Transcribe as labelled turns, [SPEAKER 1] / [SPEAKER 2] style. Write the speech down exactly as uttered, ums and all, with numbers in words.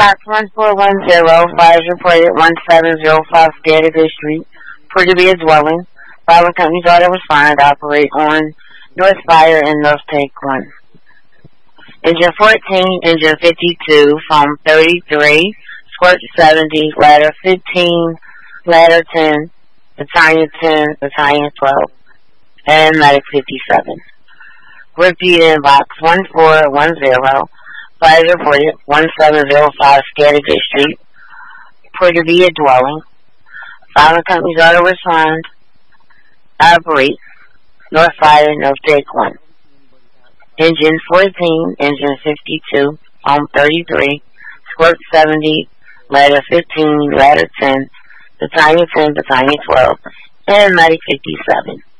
[SPEAKER 1] Fox one four one zero, fires reported one seven zero five Scarecrow Street, proved to be a dwelling. Fire company's order was found to operate on North Fire and North Take one. Engine fourteen, engine fifty-two, from thirty-three, squirt seventy, ladder fifteen, ladder ten, battalion ten, battalion twelve, and medic fifty-seven. Repeat in box one four one zero, fires reported one seven zero five Scarecrow Street, proved to be a dwelling. Fire company's order was found to operate North Fire, North Take one. Engine fourteen, engine fifty-two, home thirty-three, squirt seventy, ladder fifteen, ladder ten, battalion ten, battalion twelve, and medic fifty-seven.